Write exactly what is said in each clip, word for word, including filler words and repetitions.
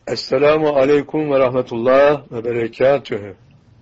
Esselamu aleyküm ve rahmetullah ve berekatühü.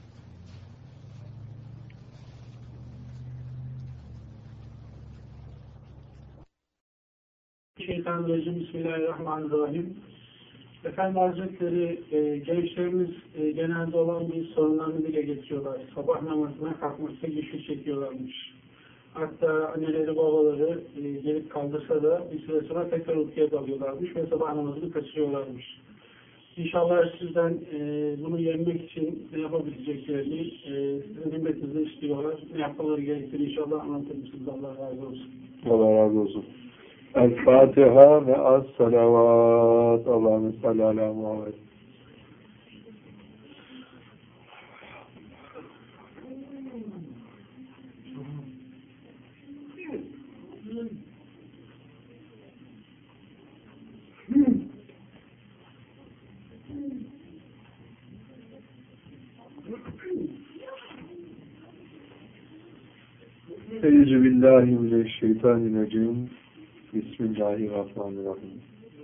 Şeytanirracim, Bismillahirrahmanirrahim. Efendim Hazretleri, e, gençlerimiz e, genelde olan bir sorunlarını dile getiriyorlar. Sabah namazına kalkmakta güçlük çekiyorlarmış. Hatta anneleri babaları e, gelip kaldırsa da bir süre sonra tekrar uykuya dalıyorlarmış ve sabah namazını kaçırıyorlarmış. İnşallah sizden e, bunu yenmek için ne yapabileceklerini e, sizin himmetinizde istiyorlar. Ne yapmaları gerektiğini inşallah anlatır mısınız? Allah razı olsun. Allah razı olsun. El-Fatiha ve as-salavat. Allahümme salli ala Muhammed. Eûzü billahi mineşşeytanirracim. Bismillahirrahmanirrahim.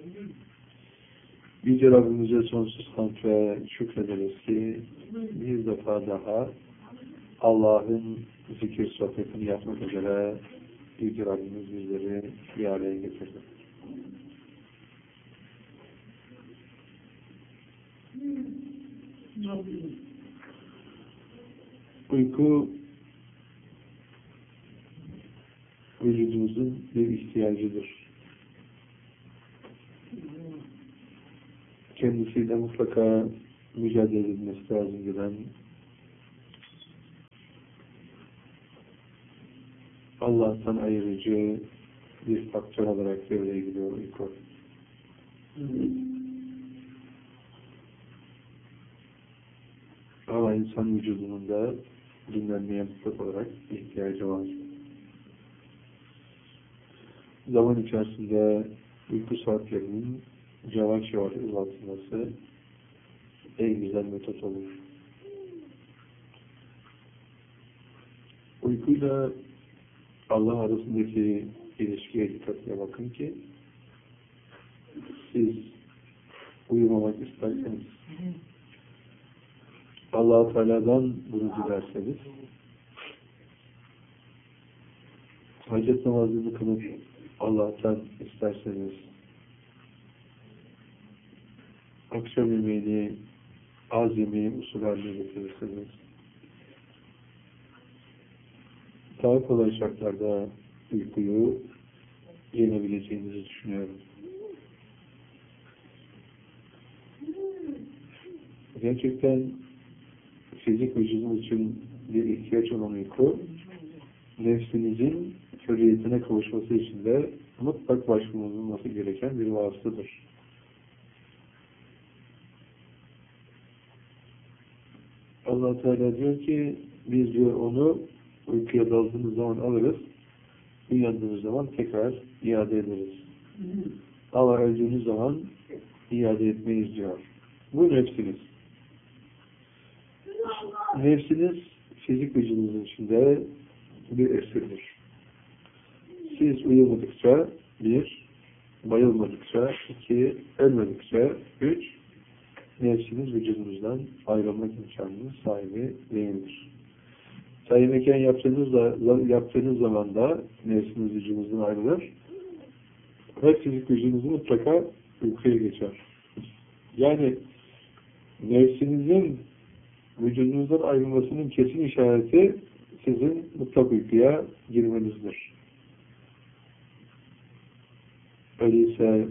Yüce Rabbimize sonsuz hamd ve şükrederiz ki bir defa daha Allah'ın zikir sohbetini yapmak üzere Yüce Rabbimiz bizleri bir araya getirdi. Uyku vücudumuzun bir ihtiyacıdır. Kendisiyle mutlaka mücadele edilmesi lazım giden Allah'tan ayırıcı bir faktör olarak devreye giriyor uyku. Ama insan vücudunun da dinlenmeye mutlak olarak ihtiyacı var. Zaman içerisinde uyku saatlerinin yavaş yavaş uzatılması en güzel metot olur. Uykuyla Allah arasındaki ilişkiye dikkatle bakın ki siz uyumamak isterseniz Allah-u Teala'dan bunu dilerseniz hacet namazını kılıp Allah'tan isterseniz akşam yemeğini az yemeği usul haline getirirseniz daha kolay şartlarda uykuyu yenebileceğinizi düşünüyorum. Gerçekten fizik vücudun için bir ihtiyaç olan uyku, nefsinizin hürriyetine kavuşması için de mutlak başvurulması gereken bir vasıtadır. Allah Teala diyor ki, biz diyor onu uykuya daldığınız zaman alırız, uyandığınız zaman tekrar iade ederiz. Ama öldüğünüz zaman iade etmeyiz diyor. Bu nefsiniz. Nefsiniz fizik vücudunuzun içinde bir esirdir. Siz uyumadıkça bir, bayılmadıkça iki, ölmedikçe üç, nefsiniz vücudunuzdan ayrılmak imkanının sahibi değildir. Sayımeken yaptığınız, yaptığınız zaman da nefsiniz vücudunuzdan ayrılır ve fizik vücudunuz mutlaka uykuya geçer. Yani nefsinizin vücudunuzdan ayrılmasının kesin işareti sizin mutlak uykuya girmenizdir. Öyleyse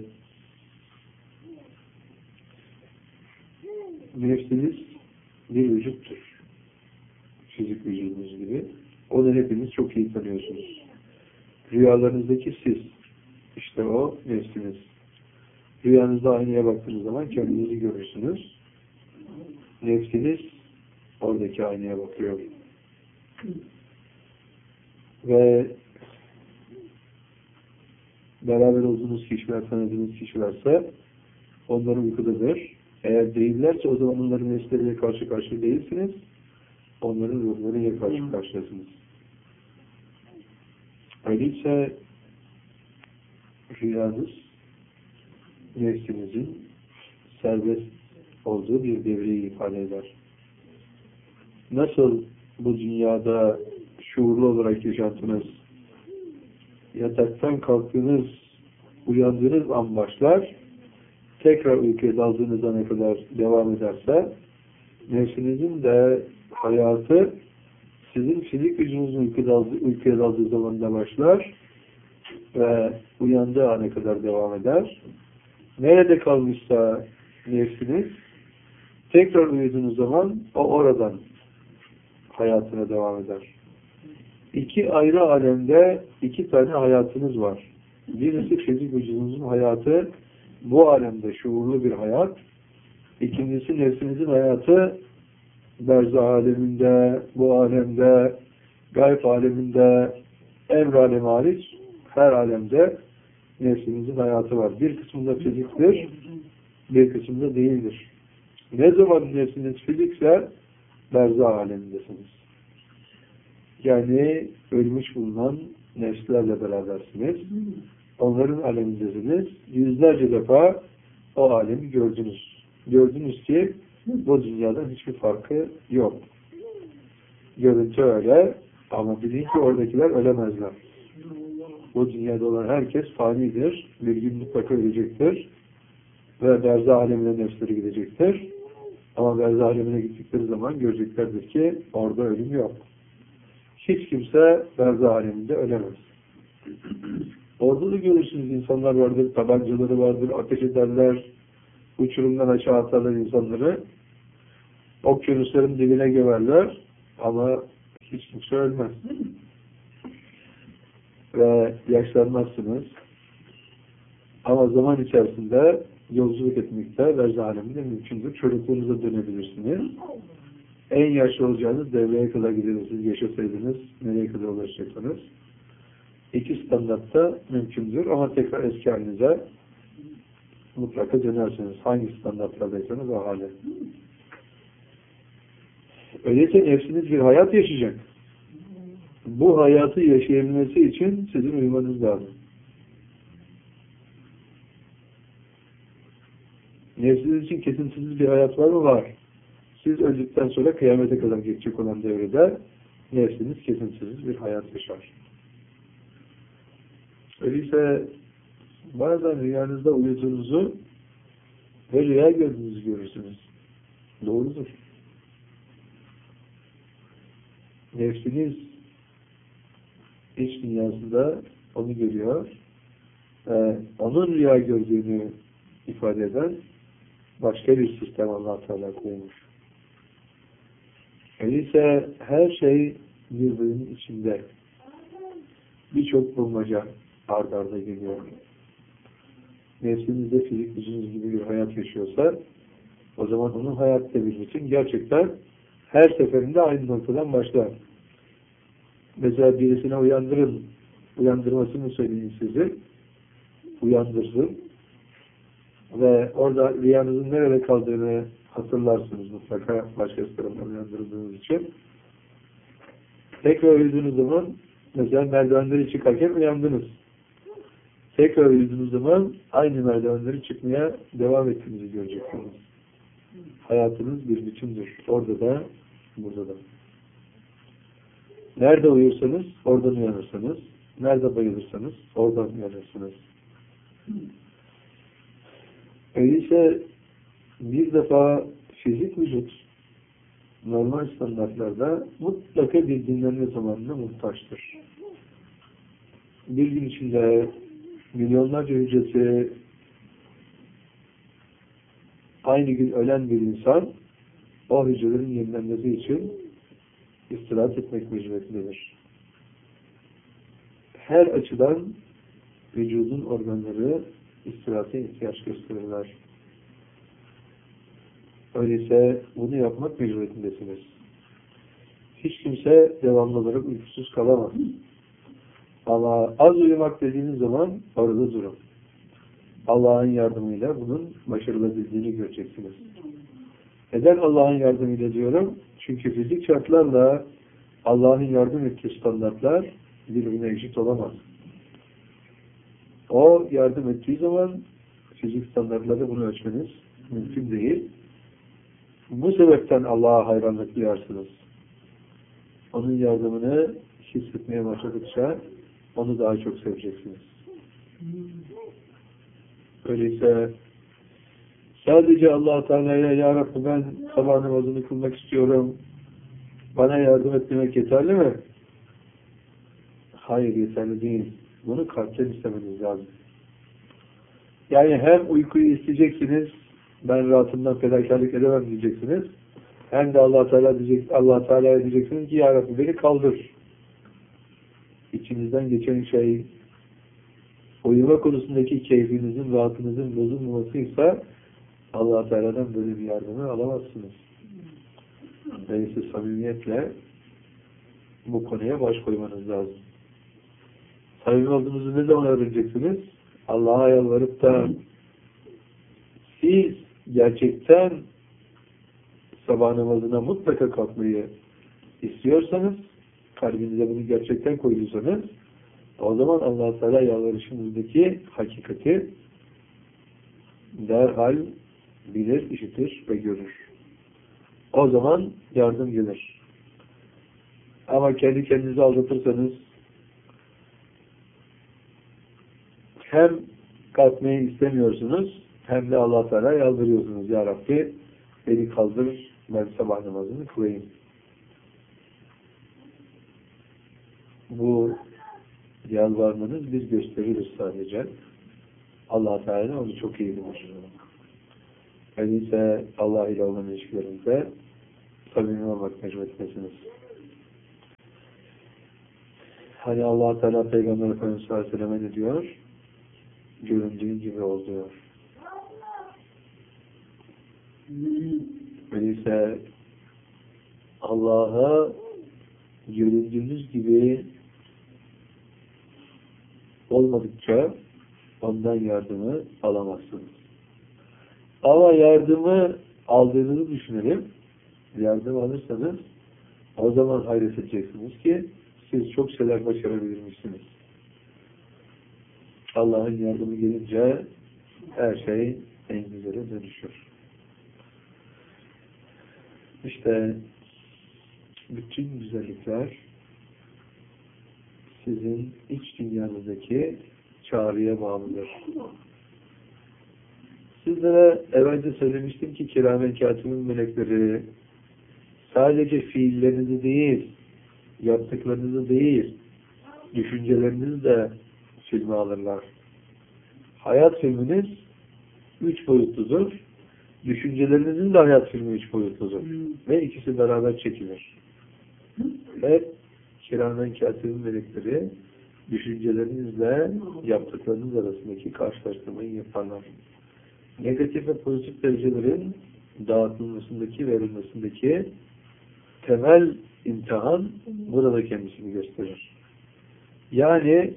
nefsiniz bir vücuttur. Fizik vücudunuz gibi. Onu hepiniz çok iyi tanıyorsunuz. Rüyalarınızdaki siz, işte o nefsiniz. Rüyanızda aynaya baktığınız zaman kendinizi görürsünüz. Nefsiniz oradaki aynaya bakıyor. Ve beraber olduğunuz kişiler, tanıdığınız kişilerse onların uykudadır. Eğer değillerse o zaman onların nefsleriyle karşı karşıya değilsiniz. Onların ruhlarıyla karşı karşıyasınız. Öyleyse rüyanız nefsinizin serbest olduğu bir devreyi ifade eder. Nasıl bu dünyada şuurlu olarak yaşantınız, yataktan kalktığınız, uyandığınız an başlar, tekrar uykuya daldığınız ana kadar devam ederse, nefsinizin de hayatı sizin fizik gücünüzün uykuya daldığı, uykuya daldığı zamanda başlar ve uyandığı ana kadar devam eder. Nerede kalmışsa nefsiniz, tekrar uyuduğunuz zaman o oradan hayatına devam eder. İki ayrı alemde iki tane hayatınız var. Birisi fizik vücudunuzun hayatı, bu alemde şuurlu bir hayat. İkincisi nefsinizin hayatı, berzah aleminde, bu alemde, gayb aleminde, emr alemi hariç her alemde nefsinizin hayatı var. Bir kısmında fiziktir, bir kısmında değildir. Ne zaman nefsiniz fizikse berzah alemindesiniz. Yani ölmüş bulunan nefslerle berabersiniz. Onların alemindesiniz. Yüzlerce defa o alemi gördünüz. Gördünüz ki bu dünyadan hiçbir farkı yok. Görüntü öyle ama bilin ki oradakiler ölemezler. Bu dünyada olan herkes fanidir. Bir gün mutlaka ölecektir. Ve berzah alemine nefsleri gidecektir. Ama berzah alemine gittikleri zaman göreceklerdir ki orada ölüm yok. Hiç kimse berzah aleminde ölemez. Orada da görürsünüz insanlar vardır, tabancaları vardır, ateş ederler, uçurumdan aşağı atarlar insanları, okyanusların dibine gömerler ama hiç kimse ölmez. Ve yaşlanmazsınız. Ama zaman içerisinde yolculuk etmekte berzah aleminde mümkündür. Çocukluğunuza dönebilirsiniz. En yaşlı olacağınız devreye kadar gidebilirsiniz. Yaşasaydınız nereye kadar ulaşacaksınız? İki standartta mümkündür ama tekrar eski halinize mutlaka dönersiniz. Hangi standartlardaysanız o hale. Öyleyse nefsiniz bir hayat yaşayacak. Bu hayatı yaşayabilmesi için sizin uyumanız lazım. Nefsiniz için kesintisiz bir hayat var mı? Var. Siz öldükten sonra kıyamete kadar geçecek olan devrede nefsiniz kesintisiz bir hayat yaşar. Öyleyse bazen rüyanızda uyuduğunuzu ve rüya gördüğünüzü görürsünüz. Doğrudur. Nefsiniz iç dünyasında onu görüyor. Ee, onun rüya gördüğünü ifade eden başka bir sistem Allah Teala koymuş. Öyleyse her şey birbirinin içinde. Birçok bulmaca ard arda geliyor. Nefsinizde fizik gücünüz gibi bir hayat yaşıyorsa o zaman onun hayat tabii için gerçekten her seferinde aynı noktadan başlar. Mesela birisine uyandırın, uyandırmasını söyleyin sizi, uyandırsın ve orada rüyanızın nerede kaldığını hatırlarsınız mutlaka başkası tarafından uyandırdığınız için. Tekrar uyuduğunuz zaman mesela merdivenleri çıkarken uyandınız. Tekrar uyuduğunuz zaman aynı merdivenleri çıkmaya devam ettiğinizi göreceksiniz. Hayatınız bir bütündür. Orada da, burada da. Nerede uyursanız oradan uyanırsınız. Nerede bayılırsanız oradan uyanırsınız. Öyleyse bir defa fizik vücut normal standartlarda mutlaka bir dinlenme zamanına muhtaçtır. Bir gün içinde milyonlarca hücresi aynı gün ölen bir insan o hücrelerin yenilenmesi için istirahat etmek mecburiyetindedir. Her açıdan vücudun organları istirahate ihtiyaç gösterirler. Öyleyse bunu yapmak mecburiyetindesiniz. Hiç kimse devamlı olarak uykusuz kalamaz. Ama az uyumak dediğiniz zaman orada durun. Allah'ın yardımıyla bunun başarılabildiğini göreceksiniz. Neden Allah'ın yardımıyla diyorum? Çünkü fizik şartlarla Allah'ın yardım ettiği standartlar birbirine eşit olamaz. O yardım ettiği zaman fizik standartlarda bunu ölçmeniz Mümkün değil. Bu sebepten Allah'a hayranlık duyarsınız. Onun yardımını hissetmeye başladıkça onu daha çok seveceksiniz. Öyleyse sadece Allah Teala'ya ya Rabbi ben sabah namazını kılmak istiyorum, bana yardım et demek yeterli mi? Hayır, yeterli değil. Bunu kalpten istemeniz lazım. Yani hem uykuyu isteyeceksiniz, ben rahatımdan fedakarlık edemem diyeceksiniz. Hem de Allah Teala diyecek, Allah Teala'ya diyeceksiniz ki ya Rabbi beni kaldır. İçinizden geçen şey uyuma konusundaki keyfinizin, rahatınızın bozulmamasıysa Allah Teala'dan böyle bir yardımı alamazsınız. Neyse samimiyetle bu konuya baş koymanız lazım. Samimi olduğunuzu ne zaman öğreneceksiniz? Allah'a yalvarıp da siz gerçekten sabah namazına mutlaka kalkmayı istiyorsanız, kalbinize bunu gerçekten koyuyorsanız, o zaman Allah Teala yalvarışınızdaki hakikati derhal bilir, işitir ve görür. O zaman yardım gelir. Ama kendi kendinizi aldatırsanız, hem kalkmayı istemiyorsunuz, hem de Allah Teala yalvarıyorsunuz. Ya Rabbi beni kaldır, ben sabah namazını kılayım. Bu yalvarmanız bir gösterilir sadece. Allah Teala onu çok iyi bilir. Öyleyse Allah ile olan ilişkilerinizde samimi olmak mecburiyetindesiniz. Hani Allah Teala Peygamber Efendimiz sallallahu aleyhi ve sellem'e ne diyor? Göründüğün gibi ol diyor. Öyleyse Allah'a göründüğünüz gibi olmadıkça ondan yardımı alamazsınız. Ama yardımı aldığınızı düşünelim. Yardım alırsanız o zaman hayret edeceksiniz ki siz çok şeyler başarabilirmişsiniz. Allah'ın yardımı gelince her şey en güzele dönüşür. İşte bütün güzellikler sizin iç dünyanızdaki çağrıya bağlıdır. Sizlere evvelce söylemiştim ki kiramen katibin melekleri sadece fiillerinizi değil, yaptıklarınızı değil, düşüncelerinizi de filme alırlar. Hayat filminiz üç boyutludur. Düşüncelerinizin de hayat filmi üç boyutludur. Hmm. Ve ikisi beraber çekilir. Ve kiramen katibin melekleri düşüncelerinizle yaptıklarınız arasındaki karşılaştırmayı yaparlar. Negatif ve pozitif derecelerin dağıtılmasındaki, verilmesindeki temel imtihan burada kendisini gösterir. Yani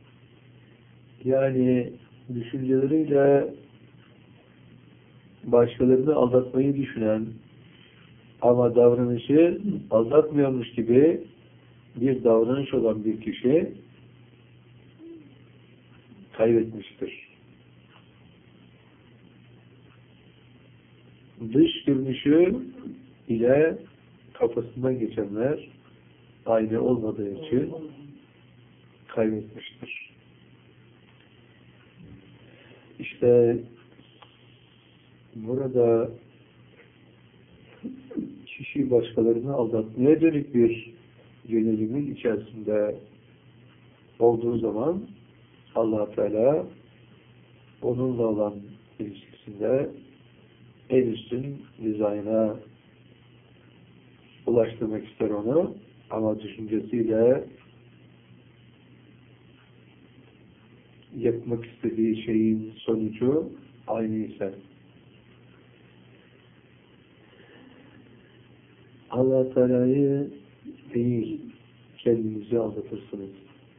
yani düşünceleriyle başkalarını aldatmayı düşünen ama davranışı aldatmıyormuş gibi bir davranış olan bir kişi kaybetmiştir. Dış görünüşü ile kafasından geçenler aynı olmadığı için kaybetmiştir. İşte burada kişi başkalarını aldatmaya dönük bir yönelimin içerisinde olduğu zaman Allah Teala onunla olan ilişkisinde en üstün dizayn'a ulaştırmak ister onu, ama düşüncesiyle yapmak istediği şeyin sonucu aynı ise Allah Teala'yı değil, kendinizi aldatırsınız.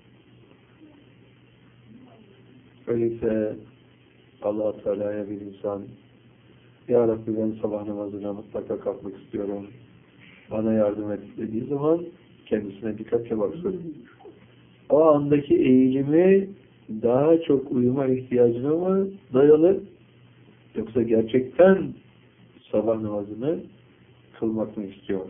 Öyleyse Allah Teala'ya bir insan Ya Rabbi ben sabah namazına mutlaka kalkmak istiyorum, bana yardım et dediği zaman kendisine dikkatle baksın. O andaki eğilimi daha çok uyuma ihtiyacına mı dayalı, Yoksa gerçekten sabah namazını kılmak mı istiyor?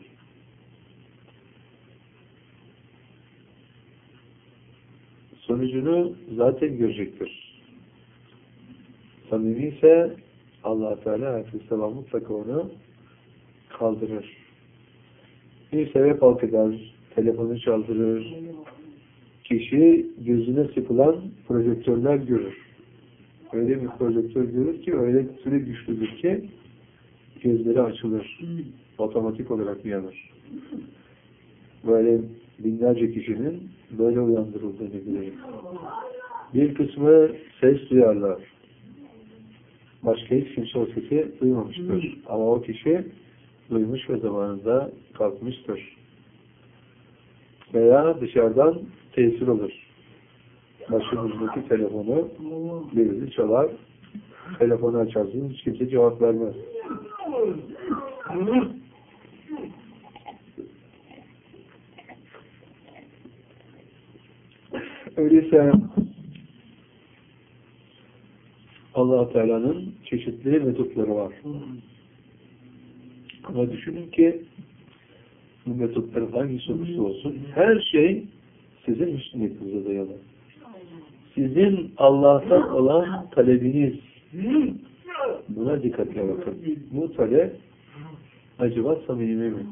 Sonucunu zaten görecektir. Samimi ise Allah-u Teala Aleyhisselam mutlaka onu kaldırır. Bir sebep halk eder, telefonu çaldırır. Kişi gözüne sıkılan projektörler görür. Öyle bir projektör görür ki, öyle süre güçlüdür ki gözleri açılır. Otomatik olarak uyanır. Böyle binlerce kişinin böyle uyandırıldığını bilirim. Bir kısmı ses duyarlar. Başka hiç kimse o sesi duymamıştır. Ama o kişi duymuş ve zamanında kalkmıştır. Veya dışarıdan tesir olur. Başımızdaki telefonu birisi çalar. Telefonu açarsınız, hiç kimse cevap vermez. Öyleyse Allah-u Teala'nın çeşitli metotları var. Ama düşünün ki bu metotların hangisi olursa olsun her şey sizin üstünlüğünüze dayalı. Sizin Allah'tan olan talebiniz. Buna dikkatle bakın. Bu talep acaba samimi mi?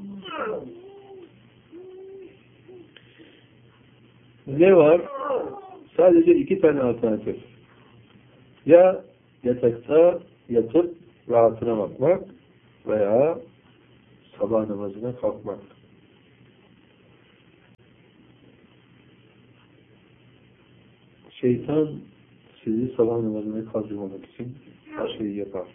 Ne var? Sadece iki tane alternatif. Ya yatakta yatıp rahatına bakmak veya sabah namazına kalkmak. Şeytan sizi sabah namazına kaldırmamak için her şeyi yapar.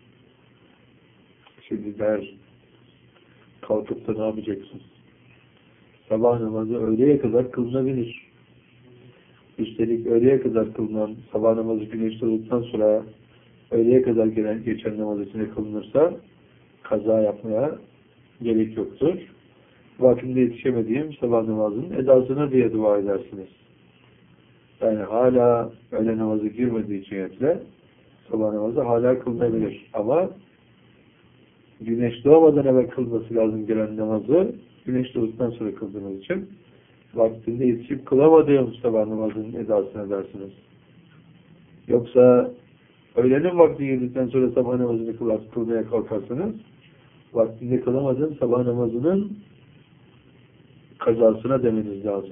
Şimdi der, kalkıp da ne yapacaksın? Sabah namazı öğleye kadar kılınabilir. Üstelik öğleye kadar kılınan, sabah namazı güneş doğduktan sonra öğleye kadar gelen, geçen namaz içinde kılınırsa kaza yapmaya gerek yoktur. Vaktinde yetişemediğim sabah namazının edasına diye dua edersiniz. Yani hala öğle namazı girmediği cihetle sabah namazı hala kılınabilir. Ama güneş doğmadan evvel kılması lazım gelen namazı güneş doğduktan sonra kıldığınız için vaktinde yetişip kılamadığım sabah namazının edasını edersiniz. Yoksa öğlenin vakti girdikten sonra sabah namazını kılar, kılmaya kalkarsanız vaktinde kılamadığım sabah namazının kazasına demeniz lazım.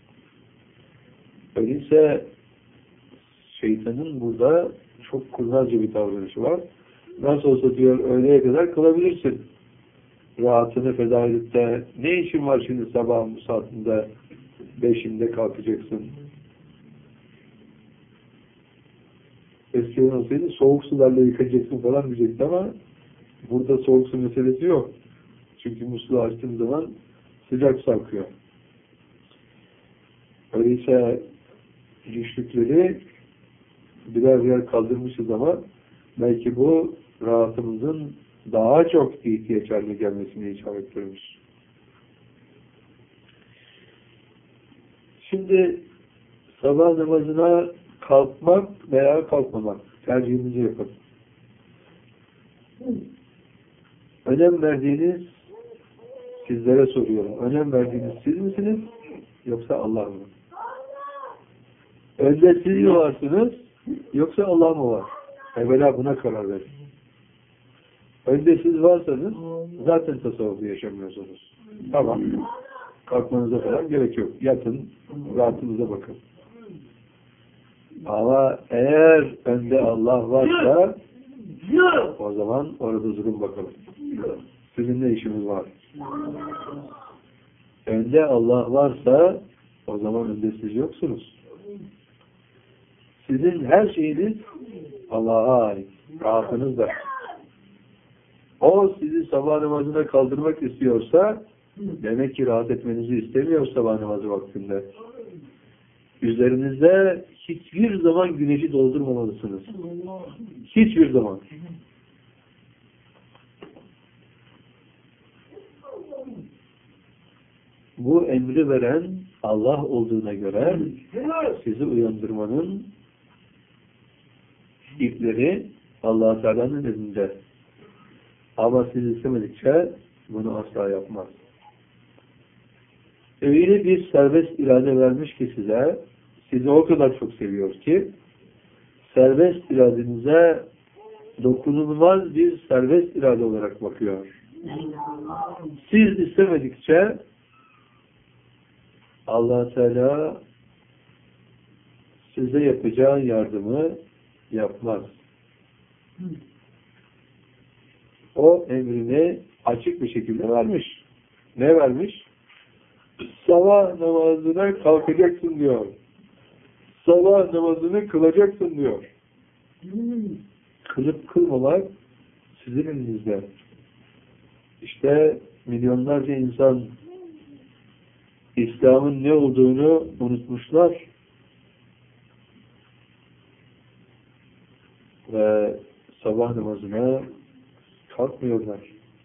Öyleyse şeytanın burada çok kurnazca bir davranışı var. Nasıl olsa diyor öğleye kadar kılabilirsin. Rahatını feda edip de ne işin var şimdi sabahın bu saatinde beşinde kalkacaksın. Eskiden olsaydı soğuk sularla yıkacaksın falan diyecekti ama burada soğuk su meselesi yok. Çünkü musluğu açtığın zaman sıcak su akıyor. Öyleyse güçlükleri birer birer kaldırmışız ama belki bu rahatımızın daha çok ihtiyaç haline gelmesini icap görmüş. Şimdi sabah namazına kalkmak veya kalkmamak tercihinizi yapın. Önem verdiğiniz sizlere soruyorum. Önem verdiğiniz siz misiniz? Yoksa Allah mı? Önde siz mi varsınız? Yoksa Allah mı var? Evvela buna karar verin. Önde siz varsanız zaten tasavvufu yaşamıyorsunuz. Tamam. Kalkmanıza falan gerek yok. Yatın, rahatınıza bakın. Ama eğer önde Allah varsa o zaman orada durun bakalım. Sizin ne işiniz var? Önde Allah varsa o zaman önde siz yoksunuz. Sizin her şeyiniz Allah'a ait. Rahatınız da. O sizi sabah namazına kaldırmak istiyorsa demek ki rahat etmenizi istemiyor sabah namazı vaktinde. Üzerinizde hiçbir zaman güneşi doldurmamalısınız. Hiçbir zaman. Bu emri veren Allah olduğuna göre sizi uyandırmanın ipleri Allah Teala'nın izinde. Ama siz istemedikçe bunu asla yapmaz. Öyle bir serbest irade vermiş ki size, sizi o kadar çok seviyor ki, serbest iradenize dokunulmaz bir serbest irade olarak bakıyor. Siz istemedikçe Allah Teala size yapacağı yardımı yapmaz. O emrini açık bir şekilde vermiş. Ne vermiş? Sabah namazına kalkacaksın diyor. Sabah namazını kılacaksın diyor. Kılıp kılmamak sizin elinizde. İşte milyonlarca insan İslam'ın ne olduğunu unutmuşlar ve sabah namazına kalkmıyorlar.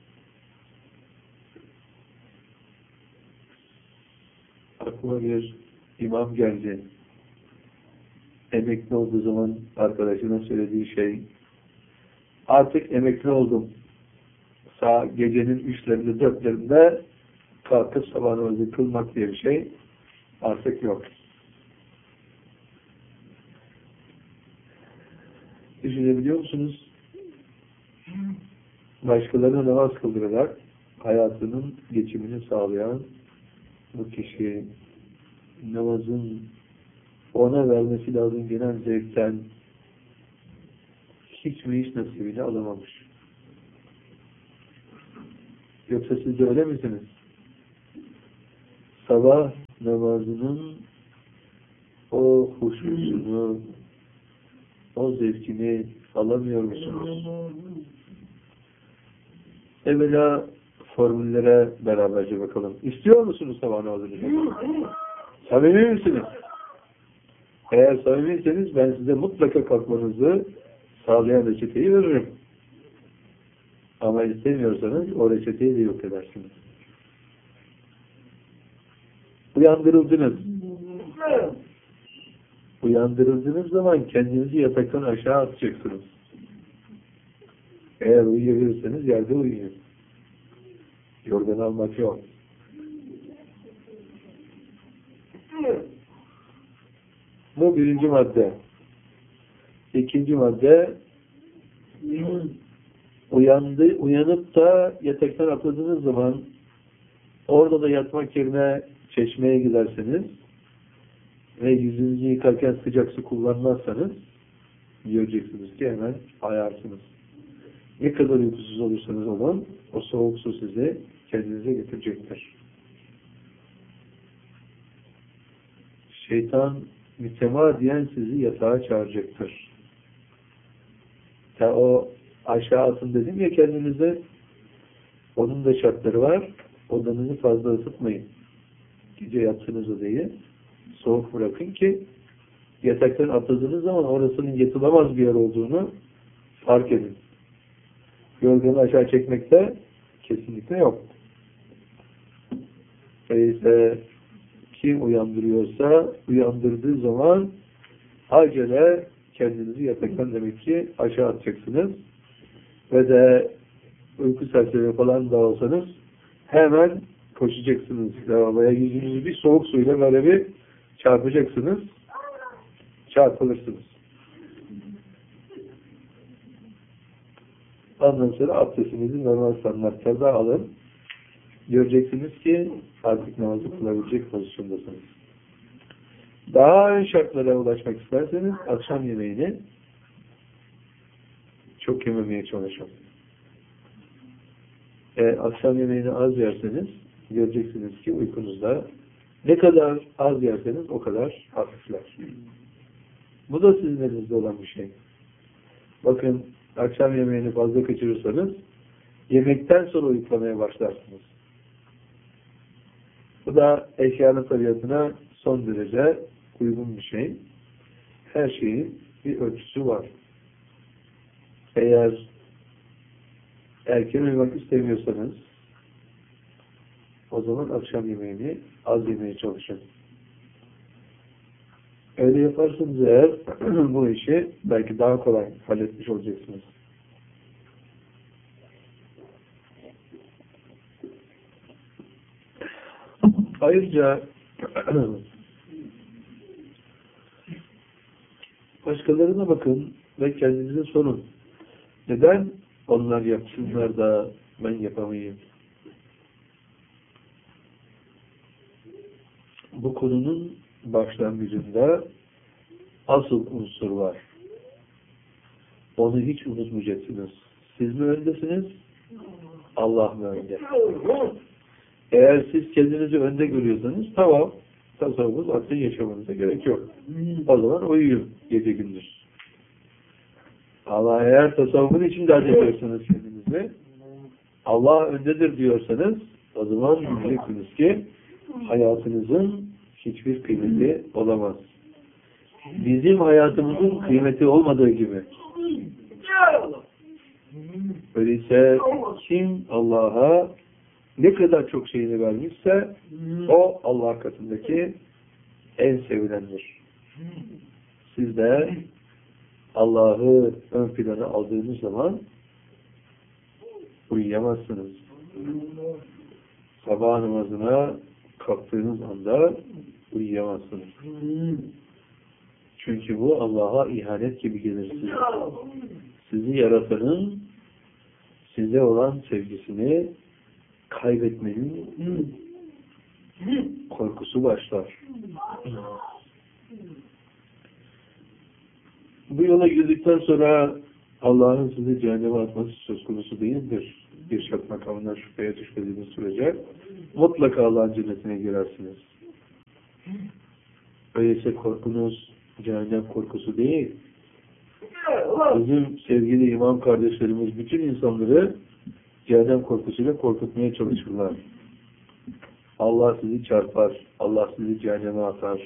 Aklıma bir imam geldi. Emekli olduğu zaman arkadaşına söylediği şey, artık emekli oldum. Sağ gecenin üçlerinde, dörtlerinde kalkıp sabah namazı kılmak diye bir şey artık yok. Düşünebiliyor musunuz? Başkalarına namaz kıldırarak hayatının geçimini sağlayan bu kişi namazın ona vermesi lazım gelen zevkten hiç mi hiç nasibini alamamış. Yoksa siz de öyle misiniz? Sabah namazının o huşusunu, o zevkini alamıyor musunuz? Evvela formüllere beraberce bakalım. İstiyor musunuz sabah namazını? Samimi misiniz? Eğer samimiyseniz ben size mutlaka kalkmanızı sağlayan reçeteyi veririm. Ama istemiyorsanız o reçeteyi de yok edersiniz. Uyandırıldınız. Uyandırıldığınız zaman kendinizi yataktan aşağı atacaksınız. Eğer uyuyabilirseniz yerde uyuyun. Yorgan almak yok. Bu birinci madde. İkinci madde, uyandı, uyanıp da yataktan atladığınız zaman orada da yatmak yerine çeşmeye giderseniz ve yüzünüzü yıkarken sıcak su kullanmazsanız göreceksiniz ki hemen ayarsınız. Ne kadar uykusuz olursanız olun, o soğuk su sizi kendinize getirecektir. Şeytan mütemadiyen sizi yatağa çağıracaktır. Ya o aşağı atın dedim ya kendinize, onun da şartları var. Odanızı fazla ısıtmayın. Gece yattığınız odayı soğuk bırakın ki yataktan atladığınız zaman orasının yatılamaz bir yer olduğunu fark edin. Yorganı aşağı çekmekte kesinlikle yok. Öyleyse kim uyandırıyorsa uyandırdığı zaman acele kendinizi yataktan demek ki aşağı atacaksınız. Ve de uyku sersemi falan da olsanız hemen koşacaksınız lavaboya, yüzünüzü bir soğuk suyla böyle bir çarpacaksınız. Çarpılırsınız. Ondan sonra abdestinizi normal standartlarda alın. Göreceksiniz ki artık namazı kılabilecek pozisyondasınız. Daha ön şartlara ulaşmak isterseniz akşam yemeğini çok yememeye çalışın. Eğer akşam yemeğini az yerseniz göreceksiniz ki uykunuzda ne kadar az yerseniz o kadar hafifler. Bu da sizin elinizde olan bir şey. Bakın, akşam yemeğini fazla kaçırırsanız yemekten sonra uyuklamaya başlarsınız. Bu da eşyanın tabiatına son derece uygun bir şey. Her şeyin bir ölçüsü var. Eğer erken uyumak istemiyorsanız o zaman akşam yemeğini az yemeye çalışın. Öyle yaparsanız eğer bu işi belki daha kolay halletmiş olacaksınız. Ayrıca başkalarına bakın ve kendinize sorun. Neden onlar yapsınlar da ben yapamayayım? Bu konunun başlangıcında asıl unsur var. Onu hiç unutmayacaksınız. Siz mi öndesiniz? Allah mı önde? Eğer siz kendinizi önde görüyorsanız tamam, tasavvuf aslında yaşamanıza gerek yok. O zaman uyuyun gece gündüz. Ama eğer tasavvufun içinde addediyorsanız kendinizi, Allah öndedir diyorsanız, o zaman bileceksiniz ki hayatınızın hiçbir kıymeti olamaz. Bizim hayatımızın kıymeti olmadığı gibi. Öyleyse kim Allah'a ne kadar çok şeyini vermişse o Allah katındaki en sevilendir. Siz de Allah'ı ön plana aldığınız zaman uyuyamazsınız. Sabah namazına kalktığınız anda uyuyamazsınız. Çünkü bu Allah'a ihanet gibi gelir size. Sizi yaratanın size olan sevgisini kaybetmenin korkusu başlar. Bu yola girdikten sonra Allah'ın sizi cehenneme atması söz konusu değildir. Bir şart makamından şüpheye düşmediğiniz sürece mutlaka Allah'ın cennetine girersiniz. Öyleyse korkunuz cehennem korkusu değil. Bizim sevgili imam kardeşlerimiz bütün insanları cehennem korkusuyla korkutmaya çalışırlar. Allah sizi çarpar, Allah sizi cehenneme atar.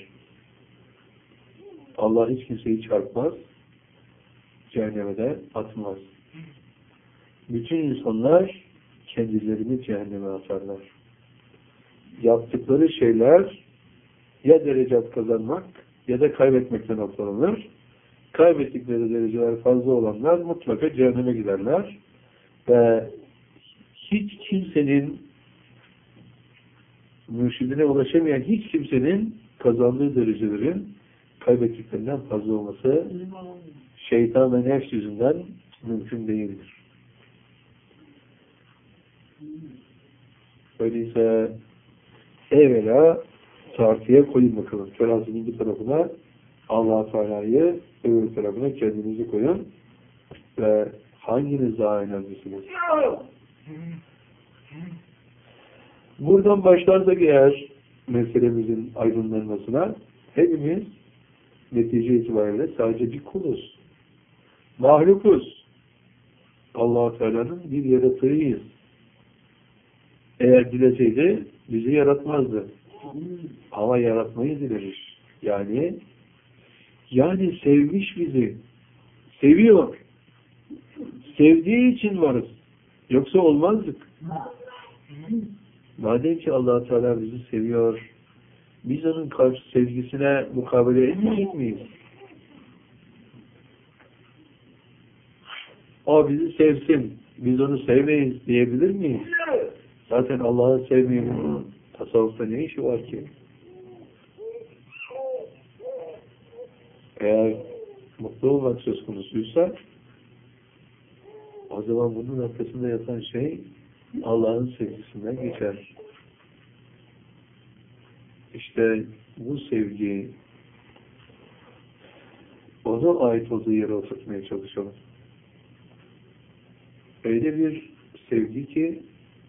Allah hiç kimseyi çarpmaz, cehenneme de atmaz. Bütün insanlar kendilerini cehenneme atarlar. Yaptıkları şeyler ya derecat kazanmak ya da kaybetmekten noktalanır. Kaybettikleri dereceler fazla olanlar mutlaka cehenneme giderler. Ve hiç kimsenin mürşidine ulaşamayan hiç kimsenin kazandığı derecelerin kaybettiklerinden fazla olması şeytan ve nefs yüzünden mümkün değildir. Öyleyse evvela tartıya koyun bakalım. Terazinin bir tarafına Allah-u Teala'yı, öbür tarafına kendinizi koyun ve hanginiz daha önemlisiniz? Buradan başlarsak eğer meselemizin aydınlanmasına hepimiz netice itibariyle sadece bir kuluz. Mahlukuz. Allah-u Teala'nın bir yaratığıyız. Eğer dileseydi bizi yaratmazdı. Ama yaratmayı dilemiş. Yani yani sevmiş bizi. Seviyor. Sevdiği için varız. Yoksa olmazdık. Madem ki Allah Teala bizi seviyor, biz onun karşı sevgisine mukabele etmeyecek miyiz? O bizi sevsin, biz onu sevmeyiz diyebilir miyiz? Zaten Allah'ı sevmeyenin tasavvufta ne işi var ki? Eğer mutlu olmak söz konusuysa o zaman bunun arkasında yatan şey Allah'ın sevgisinden geçer. İşte bu sevgi ona ait olduğu yere oturtmaya çalışalım. Öyle bir sevgi ki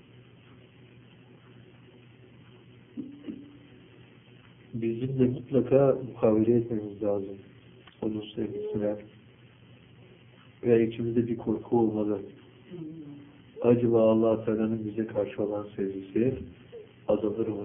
bizim de mutlaka mukavele etmemiz lazım onun sevgisine. Ve içimizde bir korku olmalı. Acaba Allah Teala'nın bize karşı olan sevgisi azalır mı?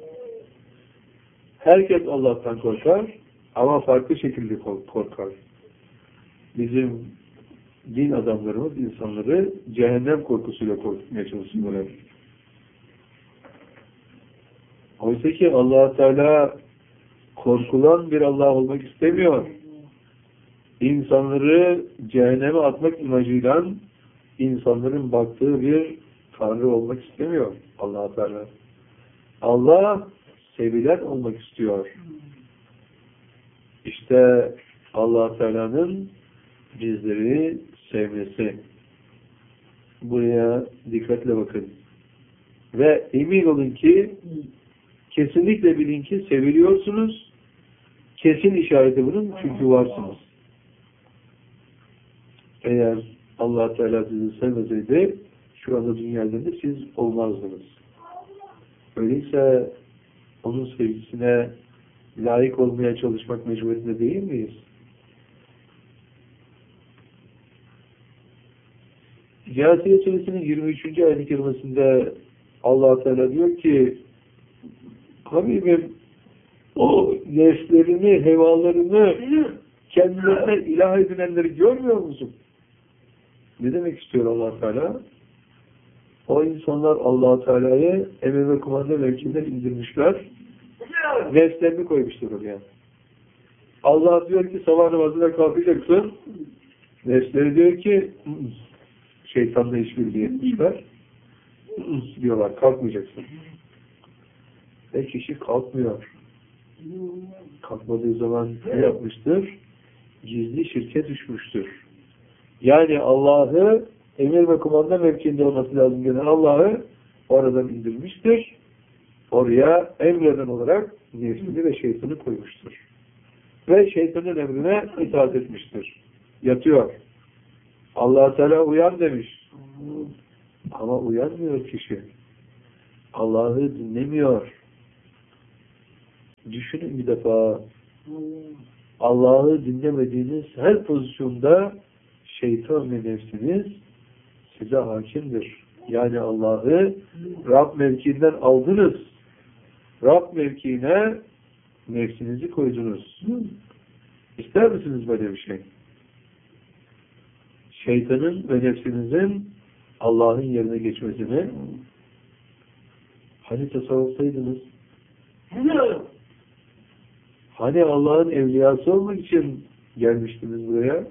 Herkes Allah'tan korkar ama farklı şekilde korkar. Bizim din adamlarımız insanları cehennem korkusuyla korkutmaya çalışıyorlar. Oysa ki Allah Teala korkulan bir Allah olmak istemiyor. İnsanları cehenneme atmak imajıyla insanların baktığı bir Tanrı olmak istemiyor Allah Teala. Allah sevilen olmak istiyor. İşte Allah Teala'nın bizleri sevmesi. Buraya dikkatle bakın. Ve emin olun ki kesinlikle bilin ki seviliyorsunuz. Kesin işareti bunun çünkü varsınız. Eğer Allah Teala sizi sevmeseydi şu anda dünyada siz olmazdınız. Öyleyse onun sevgisine layık olmaya çalışmak mecburiyetinde değil miyiz? Câsiye Suresinin yirmi üçüncü ayet-i kerimesinde Allah Teala diyor ki Habibim o nefslerini, hevalarını kendilerine ilah edinenleri görmüyor musun? Ne demek istiyor Allah Teala? O insanlar Allah Teala'yı emir ve kumanda mevkiinden indirmişler. Nefslerini koymuştur oraya. Allah diyor ki sabah namazına kalkacaksın. Nefsleri diyor ki şeytanla işbirliği etmişler. Diyorlar kalkmayacaksın. Ve kişi kalkmıyor. Kalkmadığı zaman ne yapmıştır? Gizli şirke düşmüştür. Yani Allah'ı emir ve kumanda mevkiinde olması lazım gelen Allah'ı oradan indirmiştir. Oraya emreden olarak nefsini ve şeytanı koymuştur. Ve şeytanın emrine itaat etmiştir. Yatıyor. Allah Teala uyan demiş. Ama uyanmıyor kişi. Allah'ı dinlemiyor. Düşünün bir defa. Allah'ı dinlemediğiniz her pozisyonda şeytan ve nefsiniz size hakimdir. Yani Allah'ı Rab mevkiinden aldınız. Rab mevkiine nefsinizi koydunuz. İster misiniz böyle bir şey? Şeytanın ve nefsinizin Allah'ın yerine geçmesini hani tasavvuftaydınız? Hani Allah'ın evliyası olmak için gelmiştiniz buraya?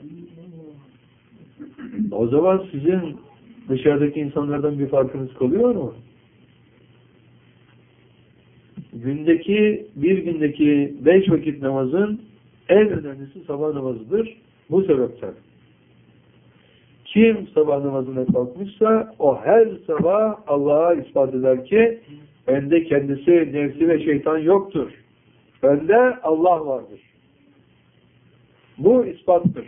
O zaman sizin dışarıdaki insanlardan bir farkınız kalıyor mu? Gündeki, bir gündeki beş vakit namazın en önemlisi sabah namazıdır. Bu sebepten. Kim sabah namazına kalkmışsa o her sabah Allah'a ispat eder ki bende kendisi, nefsi ve şeytan yoktur. Bende Allah vardır. Bu ispattır.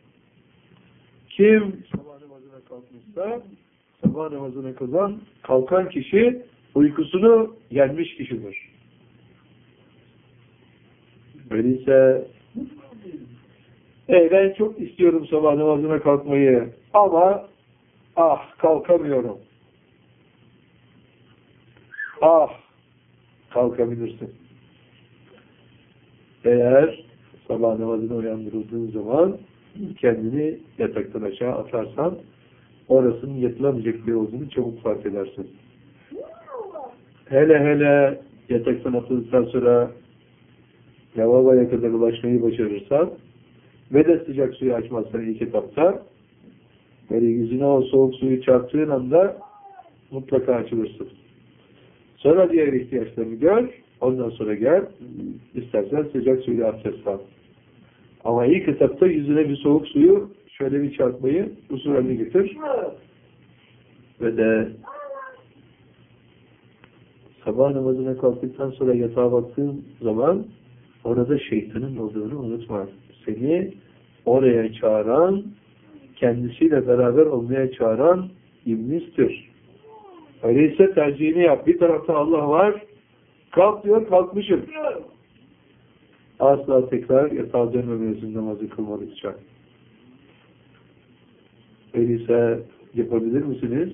Kim sabah namazına kalkmışsa sabah namazına kazan, kalkan kişi uykusunu yenmiş kişidir. Öyleyse e, ben çok istiyorum sabah namazına kalkmayı ama ah kalkamıyorum. Ah kalkabilirsin. Eğer sabah namazına uyandırıldığın zaman kendini yataktan aşağı atarsan orasının yatılamayacak bir olduğunu çabuk fark edersin. Hele hele yataktan atıldıktan sonra lavaboya kadar ulaşmayı başarırsan ve de sıcak suyu açmazsan ilk etapta böyle yüzüne o soğuk suyu çarptığın anda mutlaka açılırsın. Sonra diğer ihtiyaçlarını gör, ondan sonra gel, istersen sıcak suyla abdest al. Ama ilk etapta yüzüne bir soğuk suyu şöyle bir çarpmayı usul haline getir. Ve de sabah namazına kalktıktan sonra yatağa baktığın zaman orada şeytanın olduğunu unutma. Seni oraya çağıran, kendisiyle beraber olmaya çağıran iblistir. Öyleyse tercihini yap. Bir tarafta Allah var, kalk diyor, kalkmışım. Asla tekrar yatağa dönmemelisin namazı kılmadıkça. Öyleyse yapabilir misiniz?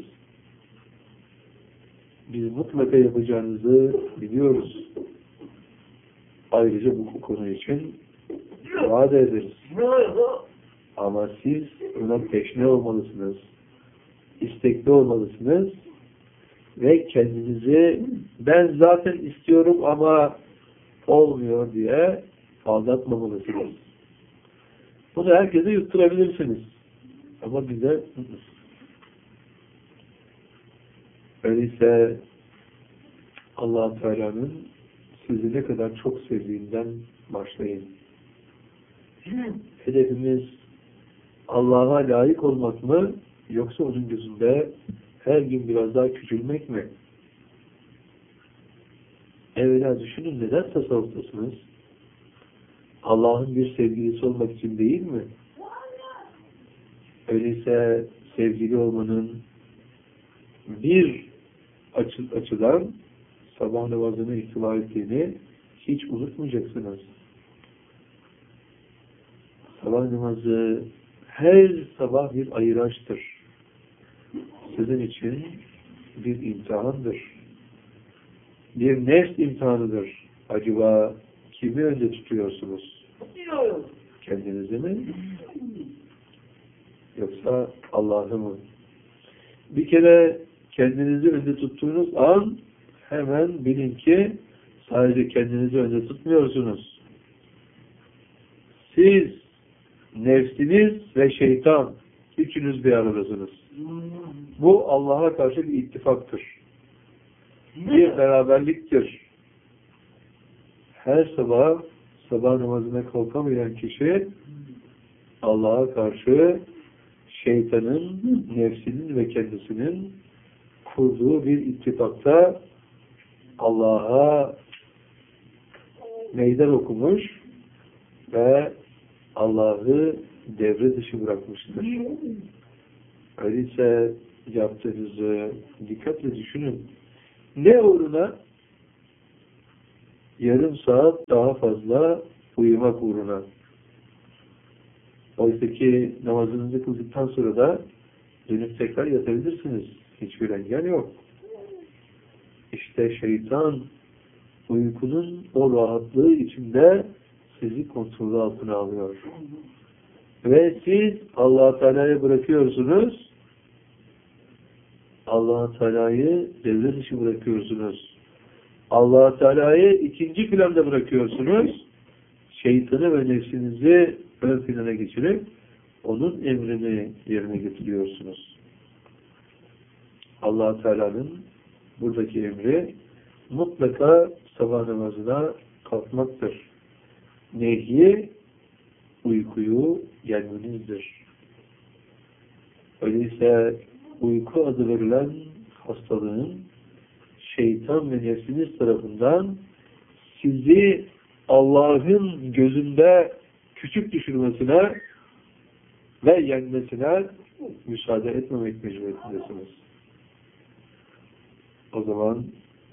Biz mutlaka yapacağınızı biliyoruz. Ayrıca bu konu için vaat ederiz. Ama siz ona teşne olmalısınız. İstekli olmalısınız. Ve kendinizi ben zaten istiyorum ama olmuyor diye aldatmamalısınız. Bunu herkese yutturabilirsiniz. Ama bize öyleyse Allah-u Teala'nın sizi ne kadar çok sevdiğinden başlayın. Hedefimiz Allah'a layık olmak mı, yoksa onun gözünde her gün biraz daha küçülmek mi? Evvela düşünün, neden tasavvuftasınız? Allah'ın bir sevgilisi olmak için değil mi? Öyleyse sevgili olmanın bir açı, açıdan sabah namazını ihtiva ettiğini hiç unutmayacaksınız. Sabah namazı her sabah bir ayıraçtır. Sizin için bir imtihandır. Bir nefs imtihanıdır. Acaba kimi önde tutuyorsunuz? Kendinizi mi? Yoksa Allah'ı mı? Bir kere kendinizi önde tuttuğunuz an hemen bilin ki sadece kendinizi önde tutmuyorsunuz. Siz, nefsiniz ve şeytan üçünüz bir aradasınız. Bu Allah'a karşı bir ittifaktır. Bir beraberliktir. Her sabah sabah namazına kalkamayan kişi Allah'a karşı şeytanın, nefsinin ve kendisinin kurduğu bir ittifakta Allah'a meydan okumuş ve Allah'ı devre dışı bırakmıştır. Öyleyse yaptığınızı dikkatle düşünün. Ne uğruna? Yarım saat daha fazla uyumak uğruna. Oysa ki namazınızı kıldıktan sonra da dönüp tekrar yatabilirsiniz. Hiçbir engel yok. İşte şeytan uykunun o rahatlığı içinde sizi kontrolü altına alıyor. Ve siz Allah-u Teala'ya bırakıyorsunuz. Allah-u Teala'yı devre dışı bırakıyorsunuz. Allah-u Teala'yı ikinci planda bırakıyorsunuz. Şeytanı ve nefsinizi ön plana geçirip onun emrini yerine getiriyorsunuz. Allah-u Teala'nın buradaki emri mutlaka sabah namazına kalkmaktır. Nehyi uykuyu yenmenizdir. Öyleyse uyku adı verilen hastalığın şeytan ve nefsiniz tarafından sizi Allah'ın gözünde küçük düşürmesine ve yenmesine müsaade etmemek mecburiyetindesiniz. O zaman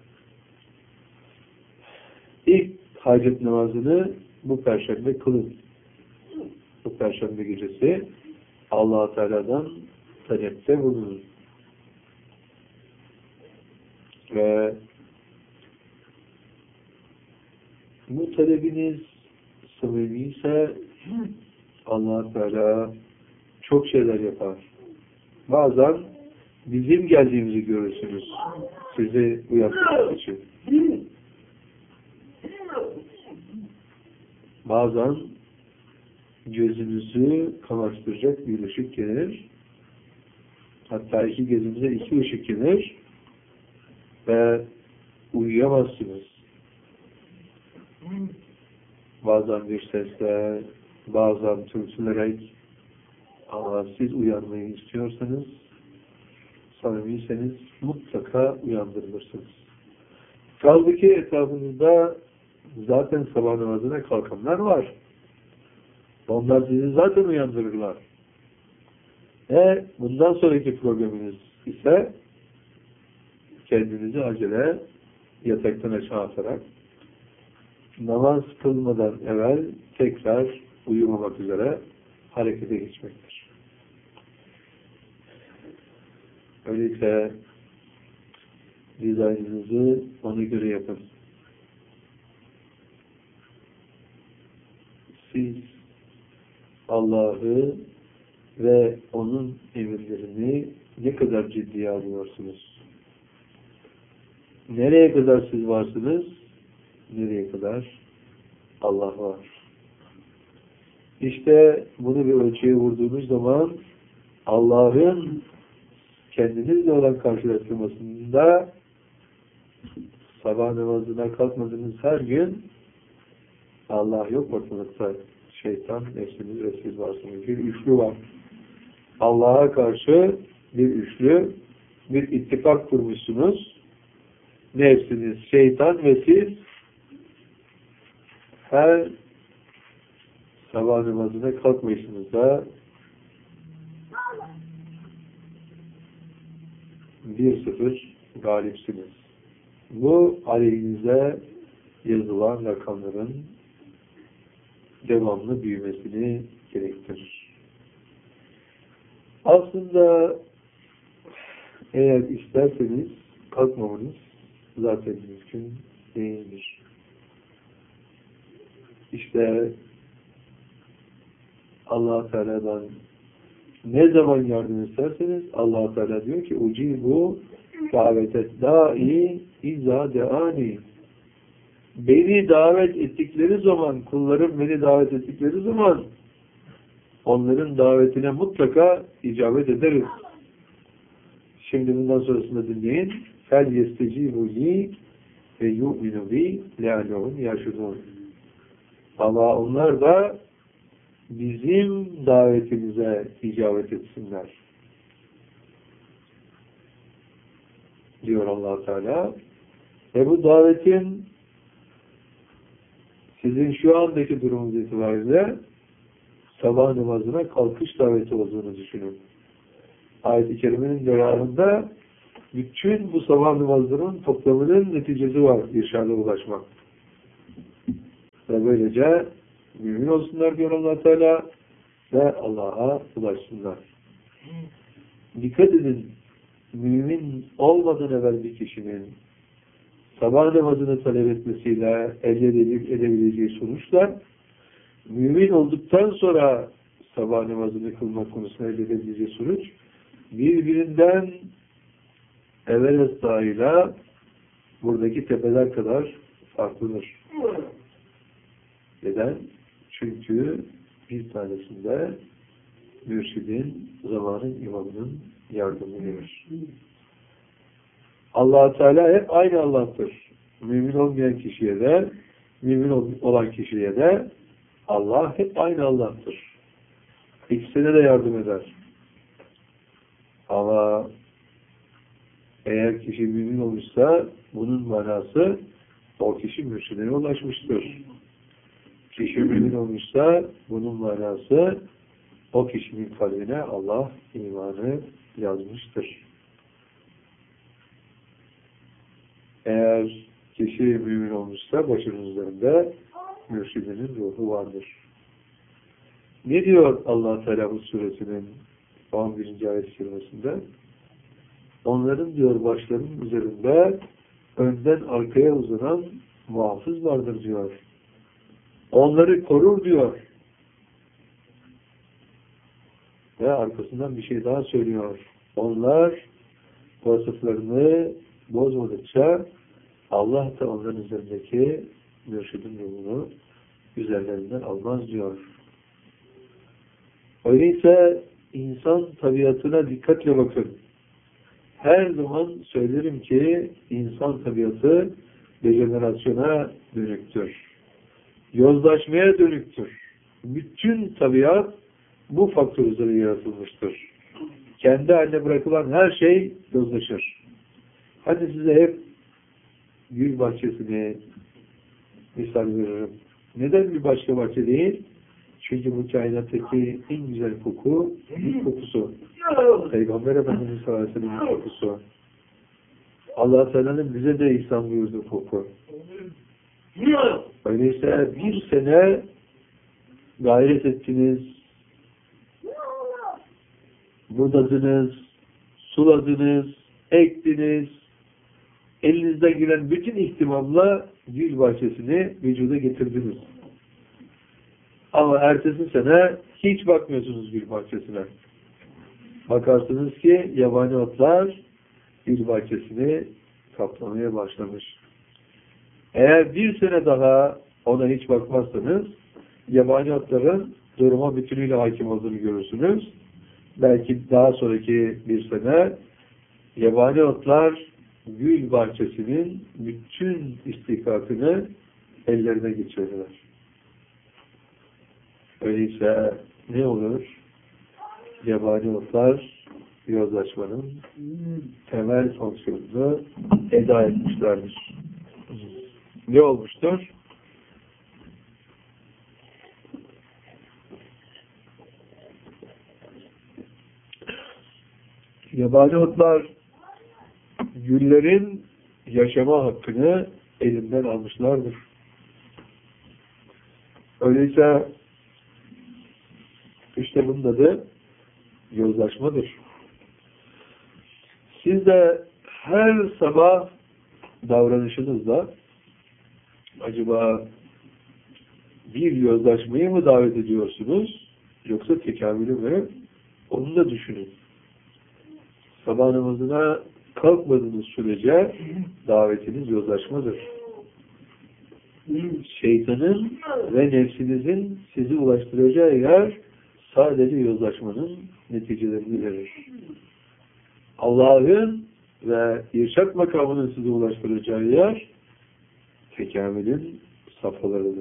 ilk hacet namazını bu perşembe kılın. Bu perşembe gecesi Allah-u Teala'dan talepte bulunun. Ve bu talebiniz samimi ise Allah-u Teala çok şeyler yapar. Bazen bizim geldiğimizi görürsünüz. Sizi uyartmak için. Bazen gözünüzü kamaştıracak bir ışık gelir. Hatta iki gözünüze iki ışık gelir ve uyuyamazsınız. Bazen bir sesle, bazen tümsülerek, ama siz uyanmayı istiyorsanız, samimiyseniz mutlaka uyandırılırsınız. Kaldı ki etrafınızda zaten sabah namazına kalkanlar var. Onlar sizi zaten uyandırırlar. E bundan sonraki probleminiz ise kendinizi acele yataktan aşağı atarak namaz kılmadan evvel tekrar uyumamak üzere harekete geçmektir. Öyleyse dizaynınızı ona göre yapın. Siz Allah'ı ve onun emirlerini ne kadar ciddiye alıyorsunuz? Nereye kadar siz varsınız? Nereye kadar Allah var? İşte bunu bir ölçüye vurduğunuz zaman Allah'ın kendinizle olan karşılaştırmasında sabah namazına kalkmadığınız her gün Allah yok ortalıkta. Şeytan, nefsiniz ve siz varsınız. Bir üçlü var. Allah'a karşı bir üçlü, bir ittifak kurmuşsunuz. Nefsiniz, şeytan ve siz her sabah namazına kalkmayışınızda bir sıfır galipsiniz. Bu aleyhinize yazılan rakamların devamlı büyümesini gerektirir. Aslında eğer isterseniz kalkmamanız zaten mümkün değildir. İşte Allah Teala'dan ne zaman yardım isterseniz Allah Teala diyor ki ucibu davetet da'i izâ de'ani. Beni davet ettikleri zaman, kullarım beni davet ettikleri zaman onların davetine mutlaka icabet ederiz. Şimdi bundan sonrasında dinleyin. Fel yestecibu li ve yu'minu bi le'allehum yaşudun. Ama onlar da bizim davetimize icabet etsinler. Diyor Allah Teala. Ve bu davetin sizin şu andaki durumunuz itibariyle sabah namazına kalkış daveti olduğunu düşünün. Ayet-i Kerime'nin devamında bütün bu sabah namazlarının toplamının neticesi var irşada ulaşmak. Ve böylece mümin olsunlar diyor Allah Teala ve Allah'a ulaşsınlar. Dikkat edin, mümin olmadan evvel bir kişinin sabah namazını talep etmesiyle elde edebileceği sonuçlar, mümin olduktan sonra sabah namazını kılmak konusunda elde edebileceği sonuç, birbirinden Everest'ayla buradaki tepeler kadar farklıdır. Neden? Çünkü bir tanesinde mürşidin, zamanın imamının yardımı gelir. Allah Teala hep aynı Allah'tır. Mümin olmayan kişiye de, mümin olan kişiye de Allah hep aynı Allah'tır. İkisine de yardım eder. Ama eğer kişi mümin olmuşsa bunun manası o kişi mürşidine ulaşmıştır. Kişi mümin olmuşsa bunun manası o kişinin kalbine Allah imanı yazmıştır. Eğer kişi mümin olmuşsa başının üzerinde mürşidinin ruhu vardır. Ne diyor Allah Teala bu suresinin on birinci ayet-i kerimesinde? Onların diyor başlarının üzerinde önden arkaya uzanan muhafız vardır diyor. Onları korur diyor. Ve arkasından bir şey daha söylüyor. Onlar vasıflarını bozmadıkça Allah da onların üzerindeki mürşidin ruhunu üzerlerinden almaz diyor. Öyleyse insan tabiatına dikkatle bakın. Her zaman söylerim ki insan tabiatı dejenerasyona dönüktür. Yozlaşmaya dönüktür. Bütün tabiat bu faktör üzerine yaratılmıştır. Kendi haline bırakılan her şey yozlaşır. Hani size hep gül bahçesini misal veririm. Neden bir başka bahçe değil? Çünkü bu kainattaki en güzel koku, gül kokusu. Peygamber Efendimiz sallallahu aleyhi ve sellem'in kokusu. Allah Teala'nın bize de ihsan buyurduğu koku. Öyleyse bir sene gayret ettiniz, budadınız, suladınız, ektiniz, elinizden gelen bütün ihtimamla gül bahçesini vücuda getirdiniz. Ama ertesi sene hiç bakmıyorsunuz gül bahçesine. Bakarsınız ki yabani otlar gül bahçesini kaplamaya başlamış. Eğer bir sene daha ona hiç bakmazsanız yabani otların duruma bütünüyle hakim olduğunu görürsünüz. Belki daha sonraki bir sene yabani otlar gül bahçesinin bütün istihkakını ellerine geçirirler. Öyleyse ne olur? Yabani otlar yozlaşmanın temel fonksiyonunu eda etmişlerdir. Ne olmuştur? Yabani otlar güllerin yaşama hakkını elinden almışlardır. Öyleyse işte bunun adı yozlaşmadır. Siz de her sabah davranışınızla acaba bir yozlaşmayı mı davet ediyorsunuz yoksa tekamülü mü? Onu da düşünün. Sabah namazına kalkmadığınız sürece davetiniz yozlaşmadır. Şeytanın ve nefsinizin sizi ulaştıracağı yer sadece yozlaşmanın neticelerini verir. Allah'ın ve irşad makamının sizi ulaştıracağı yer tekamülün safhalarıdır.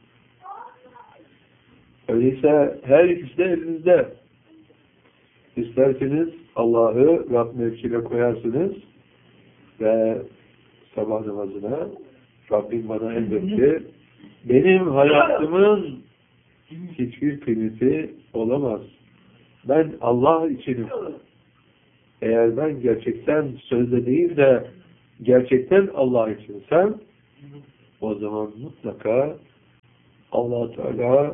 Öyleyse her ikisi de elinizde. İsterseniz Allah'ı Rab mevkine koyarsınız ve sabah namazına Rabbim bana elbette benim hayatımın hiçbir kıymeti olamaz. Ben Allah içinim. Eğer ben gerçekten sözde değil de gerçekten Allah içinsem o zaman mutlaka Allah Teala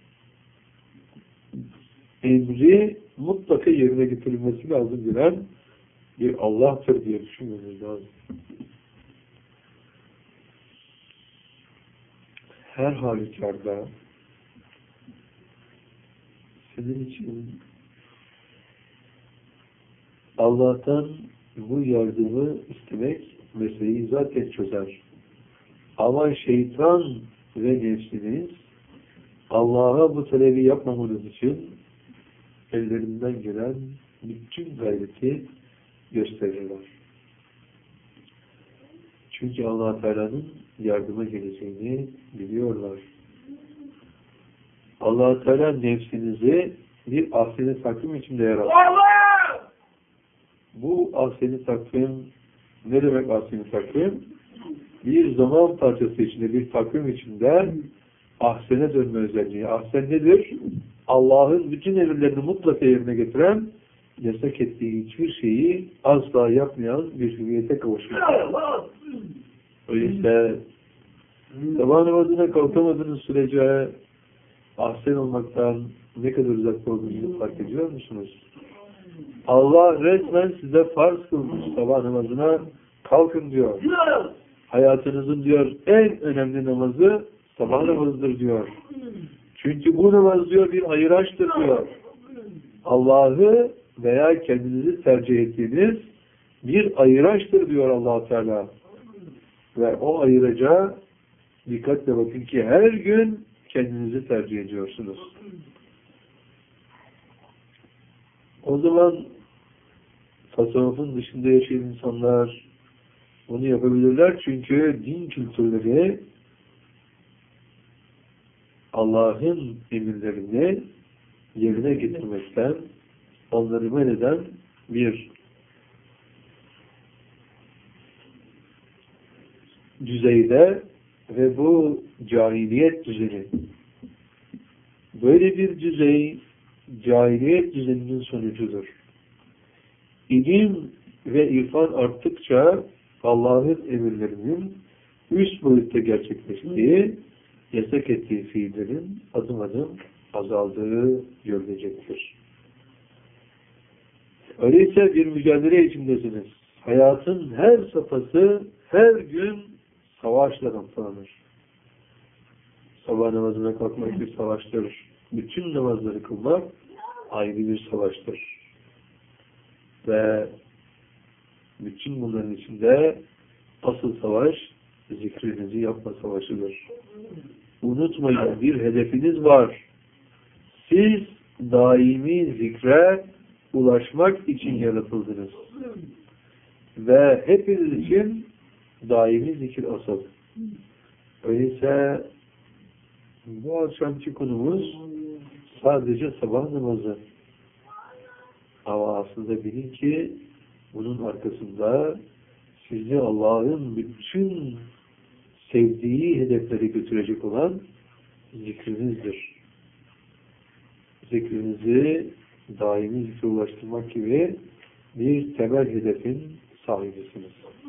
emri mutlaka yerine getirilmesi lazım bilen bir Allah'tır diye düşünmemiz lazım. Her halükarda sizin için Allah'tan bu yardımı istemek meseleyi zaten çözer. Ama şeytan ve nefsiniz Allah'a bu talebi yapmamanız için ellerinden gelen bütün gayreti gösterirler. Çünkü Allah Teala'nın yardıma geleceğini biliyorlar. Allah Teala nefsinizi bir ahsen-i takvim içinde yarattı. Bu ahsen-i takvim ne demek ahsen-i takvim? Bir zaman parçası içinde, bir takvim içinde ahsene dönme özelliği. Ahsen nedir? Allah'ın bütün emirlerini mutlaka yerine getiren, yasak ettiği hiçbir şeyi asla yapmayan bir hüviyete kavuşmak. Öyleyse sabah namazına kalkamadığınız sürece ahsen olmaktan ne kadar uzakta olduğunuzu fark ediyor musunuz? Allah resmen size farz kılmış, sabah namazına kalkın diyor. Hayatınızın diyor en önemli namazı sabah namazıdır diyor. Çünkü bu namaz diyor bir ayıraçtır diyor. Allah'ı veya kendinizi tercih ettiğiniz bir ayıraçtır diyor Allah Teala. Ve o ayıraca dikkatle bakın ki her gün kendinizi tercih ediyorsunuz. O zaman tasavvufun dışında yaşayan insanlar bunu yapabilirler çünkü din kültürleri Allah'ın emirlerini yerine getirmekten onları men eden bir düzeyde ve bu cahiliyet düzeni. Böyle bir düzey cahiliyet düzeninin sonucudur. İlim ve irfan arttıkça Allah'ın emirlerinin üst boyutta gerçekleştiği, yasak ettiği fiillerin adım adım azaldığı görülecektir. Öyleyse bir mücadele içindesiniz. Hayatın her safhası her gün savaşla noktalanır. Sabah namazına kalkmak bir savaştır. Bütün namazları kılmak ayrı bir savaştır. Ve bütün bunların içinde asıl savaş zikrinizi yapma savaşıdır. Unutmayın bir hedefiniz var. Siz daimi zikre ulaşmak için yaratıldınız. Ve hepiniz için daimi zikir asıl. Öyleyse bu akşamki konumuz sadece sabah namazı. Ama aslında bilin ki bunun arkasında sizi Allah'ın bütün sevdiği hedeflere götürecek olan zikrinizdir. Zikrinizi daimi zikre ulaştırmak gibi bir temel hedefin sahibisiniz.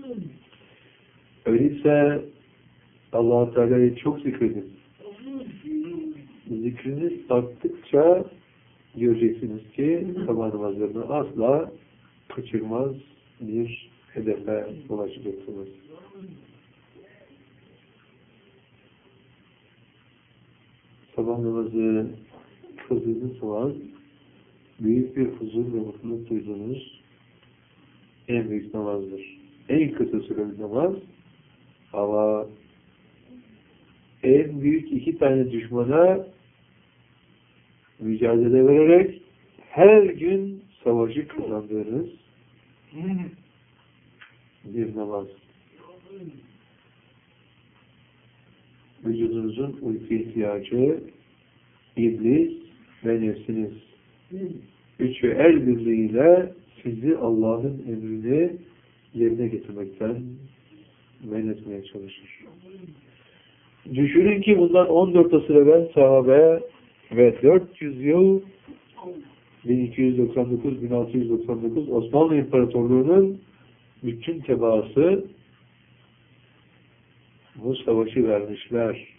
Öyleyse Allah-u Teala'yı çok zikredin. Zikriniz arttıkça göreceksiniz ki sabah namazlarını asla kaçırmaz bir hedefe ulaşacaksınız. Sabah namazı kıldığınız zaman büyük bir huzur ve mutluluk duyduğunuz en büyük namazdır. En kısa süreli namaz ama en büyük iki tane düşmana mücadele vererek her gün savaşı kazandığınız bir namaz. Vücudunuzun uyku ihtiyacı, iblis ve nefsiniz. Üçü el birliğiyle sizi Allah'ın emrini yerine getirmekten men etmeye çalışır. Düşünün ki bundan on dört asır evvel sahabe ve dört yüz yıl bin iki yüz doksan dokuz bin altı yüz doksan dokuz Osmanlı İmparatorluğu'nun bütün tebaası bu savaşı vermişler.